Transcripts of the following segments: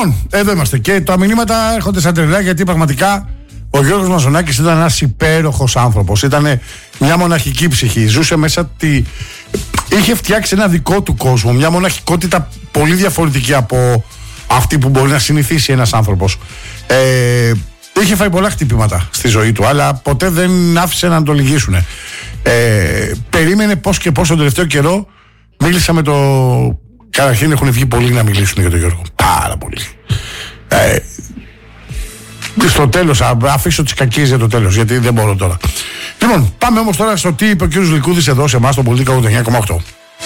Λοιπόν, εδώ είμαστε και τα μηνύματα έρχονται σαν τρελά, γιατί πραγματικά ο Γιώργος Μαζονάκης ήταν ένας υπέροχος άνθρωπος. Ήταν μια μοναχική ψυχή. Ζούσε μέσα είχε φτιάξει ένα δικό του κόσμο, μια μοναχικότητα πολύ διαφορετική από αυτή που μπορεί να συνηθίσει ένας άνθρωπος. Είχε φάει πολλά χτυπήματα στη ζωή του, αλλά ποτέ δεν άφησε να το λυγίσουν. Περίμενε πώς και πώς τον τελευταίο καιρό. Μίλησα με το... Καταρχήν έχουν βγει πολλοί να μιλήσουν για τον Γιώργο. Πάρα πολύ. Στο τέλος, αφήσω τις κακίες για το τέλος, γιατί δεν μπορώ τώρα. Λοιπόν, πάμε όμως τώρα στο τι είπε ο κύριος Λικούδης εδώ σε εμάς, στο Πολιτικό 89,8.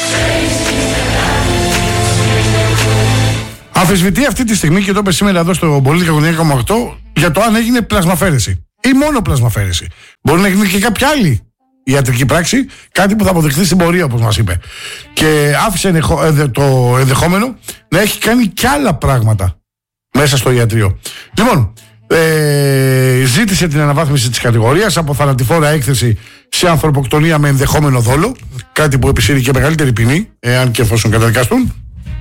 Αμφισβητεί αυτή τη στιγμή, και το είπε σήμερα εδώ στο Πολιτικό 89,8, για το αν έγινε πλασμαφέρεση ή μόνο πλασμαφέρεση. Μπορεί να γίνει και κάποια άλλη ιατρική πράξη, κάτι που θα αποδειχθεί στην πορεία, όπως μας είπε. Και άφησε το ενδεχόμενο να έχει κάνει κι άλλα πράγματα μέσα στο ιατρείο. Λοιπόν, ζήτησε την αναβάθμιση της κατηγορίας από θανατηφόρα έκθεση σε ανθρωποκτονία με ενδεχόμενο δόλο, κάτι που επισύρει και μεγαλύτερη ποινή, εάν και εφόσον καταδικαστούν.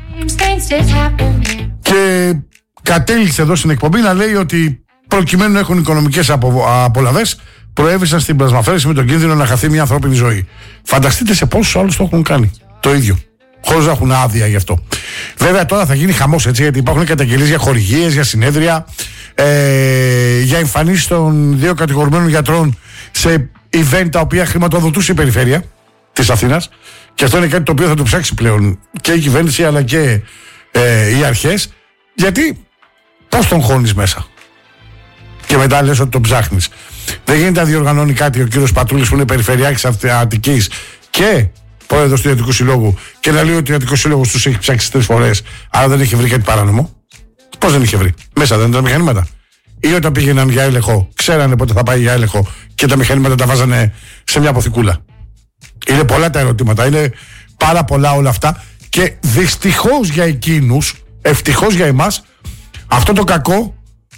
Και κατέληξε εδώ στην εκπομπή να λέει ότι προκειμένου να έχουν οικονομικές απολαβές, προέβησαν στην πλασμαφέρεση με τον κίνδυνο να χαθεί μια ανθρώπινη ζωή. Φανταστείτε σε πόσους άλλους το έχουν κάνει το ίδιο, χωρίς να έχουν άδεια γι' αυτό. Βέβαια τώρα θα γίνει χαμός, έτσι, γιατί υπάρχουν καταγγελίες για χορηγίες, για συνέδρια, για εμφανίσεις των δύο κατηγορουμένων γιατρών σε event τα οποία χρηματοδοτούσε η περιφέρεια της Αθήνας. Και αυτό είναι κάτι το οποίο θα το ψάξει πλέον και η κυβέρνηση αλλά και οι αρχές. Γιατί πώς τον χώνεις μέσα και μετά λες ότι τον ψάχνεις? Δεν γίνεται να διοργανώνει κάτι ο κύριος Πατούλης, που είναι περιφερειάρχης Αττικής και πρόεδρος του Ιατρικού Συλλόγου, και να λέει ότι ο Ιατρικός Σύλλογος τους έχει ψάξει 3 φορές, άρα δεν είχε βρει κάτι παράνομο. Πώς δεν είχε βρει? Μέσα δεν ήταν μηχανήματα? Ή όταν πήγαιναν για έλεγχο, ξέρανε πότε θα πάει για έλεγχο και τα μηχανήματα τα βάζανε σε μια αποθηκούλα? Είναι πολλά τα ερωτήματα, είναι πάρα πολλά όλα αυτά. Και δυστυχώς για εκείνους, ευτυχώς για εμάς, αυτό το κακό,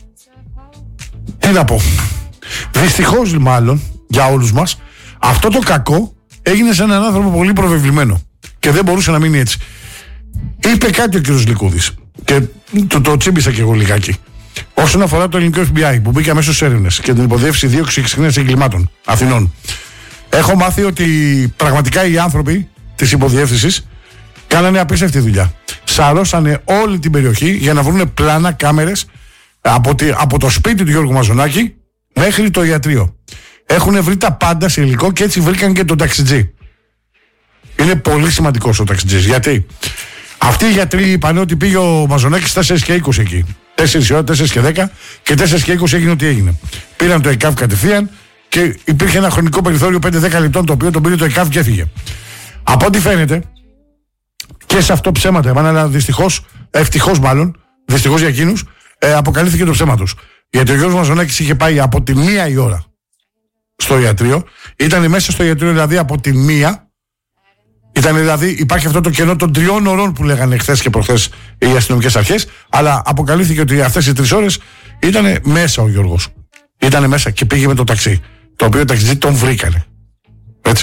τι να πω, δυστυχώς μάλλον για όλους μας, αυτό το κακό έγινε σε έναν άνθρωπο πολύ προβεβλημένο και δεν μπορούσε να μείνει έτσι. Είπε κάτι ο κύριος Λικούδης και το τσίμπησα και εγώ λιγάκι. Όσον αφορά το ελληνικό FBI που μπήκε αμέσως σε έρευνες και την υποδιεύση δίωξη ξεχνίας εγκλημάτων Αθηνών, έχω μάθει ότι πραγματικά οι άνθρωποι της υποδιεύθυνσης κάνανε απίστευτη δουλειά. Σαρώσανε όλη την περιοχή για να βρουν πλάνα, κάμερες από το σπίτι του Γιώργου Μαζονάκη μέχρι το ιατρείο. Έχουν βρει τα πάντα σε υλικό και έτσι βρήκαν και τον ταξιτζή. Είναι πολύ σημαντικός ο ταξιτζής. Γιατί αυτοί οι γιατροί είπαν ότι πήγε ο Μαζονάκης 4 και 20 εκεί. 4 η ώρα, 4 και 10 και 4 και 20 έγινε ό,τι έγινε. Πήραν το ΕΚΑΒ κατευθείαν και υπήρχε ένα χρονικό περιθώριο 5-10 λεπτών, το οποίο τον πήρε το ΕΚΑΒ και έφυγε. Από ό,τι φαίνεται, και σε αυτό ψέματα έβαλαν, αλλά δυστυχώς, ευτυχώς μάλλον, δυστυχώς για εκείνους, αποκαλύφθηκε το ψέμα τους. Γιατί ο Γιώργος Μαζονάκης είχε πάει από τη 1 η ώρα στο ιατρείο, ήταν μέσα στο ιατρείο δηλαδή από τη 1. Ήταν δηλαδή, υπάρχει αυτό το κενό των 3 ώρων που λέγανε χθες και προχθές οι αστυνομικές αρχές, αλλά αποκαλύφθηκε ότι αυτές οι 3 ώρες ήταν μέσα ο Γιώργος. Ήταν μέσα και πήγε με το ταξί, το οποίο ταξιτζή τον βρήκανε. Έτσι.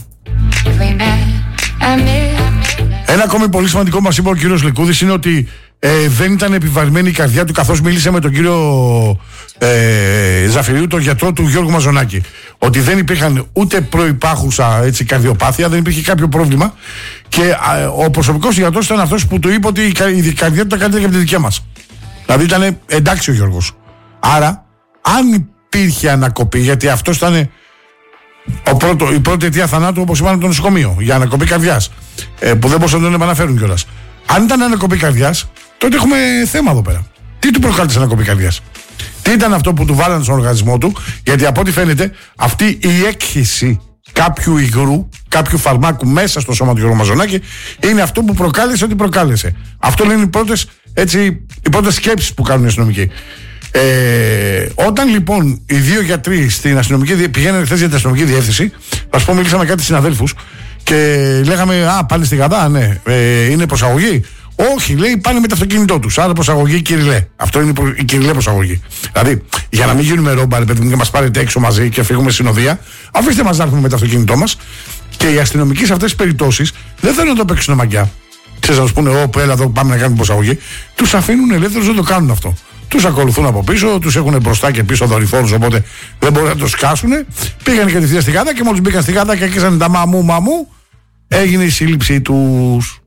Ένα ακόμη πολύ σημαντικό που μας είπε ο κύριος Λικούδης είναι ότι δεν ήταν επιβαρημένη η καρδιά του καθώς μίλησε με τον κύριο Ζαφυρίου, τον γιατρό του Γιώργου Μαζονάκη. Ότι δεν υπήρχαν ούτε προϋπάρχουσα καρδιοπάθεια, δεν υπήρχε κάποιο πρόβλημα και ο προσωπικός γιατρός ήταν αυτός που του είπε ότι η καρδιά του ήταν καλύτερη από τη δικιά μας. Δηλαδή ήταν εντάξει ο Γιώργος. Άρα, αν υπήρχε ανακοπή, γιατί αυτός ήταν η πρώτη αιτία θανάτου, όπως είπαμε, το νοσοκομείο, για ανακοπή καρδιάς, που δεν μπορούσαν να τον επαναφέρουν κιόλας. Αν ήταν ανακοπή καρδιάς, τότε έχουμε θέμα εδώ πέρα. Τι του προκάλεσε ανακοπή καρδιάς? Τι ήταν αυτό που του βάλανε στον οργανισμό του? Γιατί από ό,τι φαίνεται, αυτή η έκχυση κάποιου υγρού, κάποιου φαρμάκου μέσα στο σώμα του Γιώργου Μαζονάκη είναι αυτό που προκάλεσε ό,τι προκάλεσε. Αυτό είναι οι πρώτες σκέψεις που κάνουν οι αστυνομικοί. Όταν λοιπόν οι δύο γιατροί στην αστυνομική πηγαίνανε χθες για την αστυνομική διεύθυνση, ας πούμε, μίλησαμε με κάτι συναδέλφους και λέγαμε, πάνε στη Γαδά, ναι, είναι προσαγωγή? Όχι, λέει, πάνε με το αυτοκίνητό τους. Άρα προσαγωγή Κυριλέ. Αυτό είναι η Κυριλέ προσαγωγή. Δηλαδή, για να μην γίνουμε ρόμπα, και μας πάρετε έξω μαζί και φύγουμε συνοδεία, αφήστε μας να έρθουμε με το αυτοκίνητό μας. Και οι αστυνομικοί σε αυτές τις περιπτώσεις δεν θέλουν να το παίξουν μαγιά. ξέρεις, να σου πούνε, όπ, έλα εδώ, πάμε να κάνουμε προσαγωγή. Τους αφήνουν ελεύθερους, δεν το κάνουν αυτό. Τους ακολουθούν από πίσω, τους έχουν μπροστά και πίσω δορυφόρους, οπότε δεν μπορούν να το σκάσουν. Πήγαν κατευθείαν στη Γάδα και μόλις μπήκαν στη Γάδα και άρχισαν τα μαμού, έγινε η σύλληψή τους.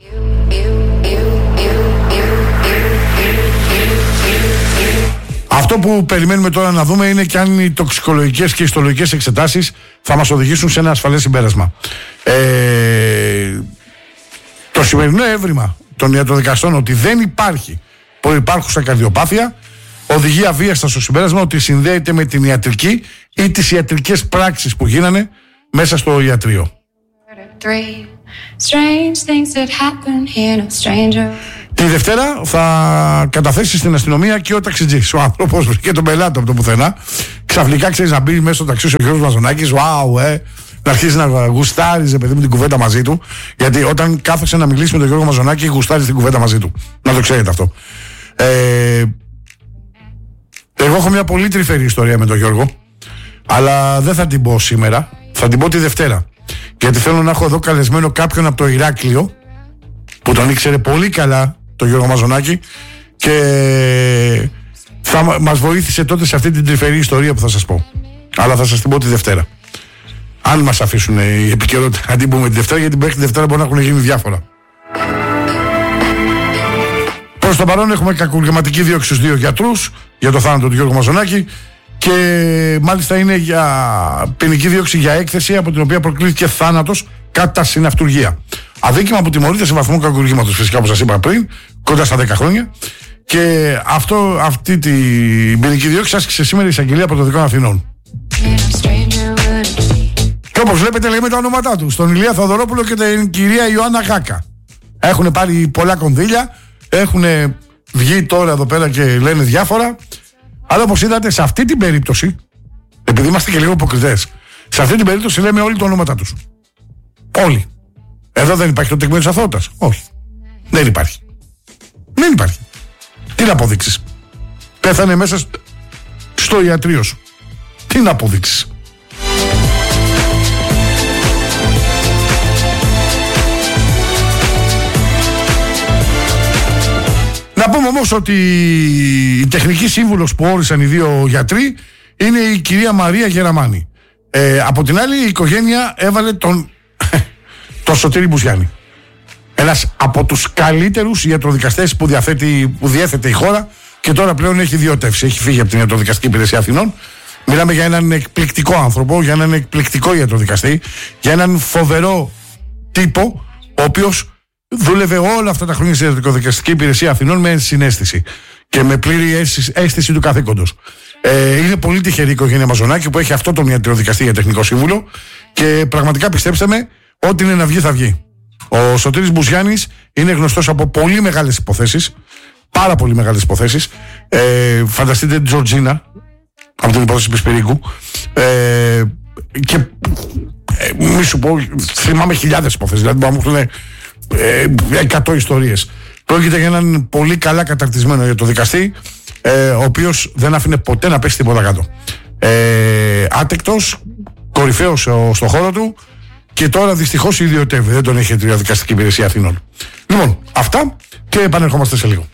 Αυτό που περιμένουμε τώρα να δούμε είναι και αν οι τοξικολογικές και ιστολογικές εξετάσεις θα μας οδηγήσουν σε ένα ασφαλές συμπέρασμα. Το σημερινό έβριμα των ιατροδικαστών ότι δεν υπάρχει προϋπάρχουσα καρδιοπάθεια οδηγεί αβίαστα στο συμπέρασμα ότι συνδέεται με την ιατρική ή τις ιατρικές πράξεις που γίνανε μέσα στο ιατρείο. Τη Δευτέρα θα καταθέσει στην αστυνομία και ο ταξιτζής. Ο άνθρωπος βρήκε τον πελάτη από το πουθενά. Ξαφνικά ξέρεις να μπει μέσα στο ταξί ο Γιώργος Μαζονάκης. Να αρχίσει να γουστάριζε παιδί με την κουβέντα μαζί του. Γιατί όταν κάθεσε να μιλήσει με τον Γιώργο Μαζονάκη, γουστάριζε την κουβέντα μαζί του. Να το ξέρετε αυτό. Εγώ έχω μια πολύ τρυφερή ιστορία με τον Γιώργο. Αλλά δεν θα την πω σήμερα. Θα την πω τη Δευτέρα. Γιατί θέλω να έχω εδώ καλεσμένο κάποιον από το Ηράκλειο που τον ήξερε πολύ καλά, τον Γιώργο Μαζονάκη, και θα μας βοήθησε τότε σε αυτή την τρυφερή ιστορία που θα σας πω. Αλλά θα σας την πω τη Δευτέρα. Αν μας αφήσουν η επικαιρότητα να την πούμε τη Δευτέρα, γιατί μέχρι τη Δευτέρα μπορεί να έχουν γίνει διάφορα. Προς το παρόν έχουμε κακουργηματική δίωξη στους 2 γιατρούς για το θάνατο του Γιώργου Μαζονάκη και μάλιστα είναι για ποινική δίωξη για έκθεση από την οποία προκλήθηκε θάνατος κατά συναυτουργία. Αδίκημα που τιμωρείται σε βαθμό κακουργήματος, φυσικά, όπως σας είπα πριν, κοντά στα 10 χρόνια. Και αυτή την ποινική δίωξη άσκησε σήμερα η εισαγγελία Πρωτοδικών Αθηνών. Και όπως βλέπετε, λέμε τα ονόματά του. Τον Ηλία Θοδωρόπουλο και την κυρία Ιωάννα Γάκα. Έχουν πάρει πολλά κονδύλια, έχουν βγει τώρα εδώ πέρα και λένε διάφορα. Αλλά όπως είδατε, σε αυτή την περίπτωση, επειδή είμαστε και λίγο υποκριτές, σε αυτή την περίπτωση λέμε όλοι τα ονόματά τους. Όλοι. Εδώ δεν υπάρχει το τεκμήριο της αθωότητας. Όχι. Δεν υπάρχει. Δεν υπάρχει. Τι να αποδείξεις? Πέθανε μέσα στο ιατρείο σου. Τι να αποδείξεις? Να πούμε όμως ότι η τεχνική σύμβουλος που όρισαν οι 2 γιατροί είναι η κυρία Μαρία Γεραμάνη. Από την άλλη, η οικογένεια έβαλε τον Σωτήρη Μπουζιάννη. Ένας από τους καλύτερους ιατροδικαστές που διέθετε η χώρα και τώρα πλέον έχει διωτεύσει. Έχει φύγει από την Ιατροδικαστική Υπηρεσία Αθηνών. Μιλάμε για έναν εκπληκτικό άνθρωπο, για έναν εκπληκτικό ιατροδικαστή, για έναν φοβερό τύπο, ο οποίος δούλευε όλα αυτά τα χρόνια στην Ιατροδικαστική Υπηρεσία Αθηνών με συναίσθηση και με πλήρη αίσθηση του καθήκοντος. Είναι πολύ τυχερή η οικογένεια Μαζονάκη που έχει αυτό τον ιατροδικαστή για τεχνικό σύμβουλο και πραγματικά, πιστέψτε με, ό,τι είναι να βγει θα βγει. Ο Σωτήρης Μπουζιάννης είναι γνωστός από πολύ μεγάλες υποθέσεις, πάρα πολύ μεγάλες υποθέσεις. Φανταστείτε την Τζορτζίνα από την υπόθεση Πισπυρίγκου, και μη σου πω, θυμάμαι χιλιάδες υποθέσεις, δηλαδή μου έχουν 100 ιστορίες. Πρόκειται για έναν πολύ καλά καταρτισμένο ιατροδικαστή, ο οποίος δεν άφηνε ποτέ να πέσει τίποτα κάτω. Άτεκτος, κορυφαίος στον χώρο του και τώρα δυστυχώς ιδιωτεύει. Δεν τον έχει η Ιατροδικαστική Υπηρεσία Αθηνών. Λοιπόν, αυτά και επανερχόμαστε σε λίγο.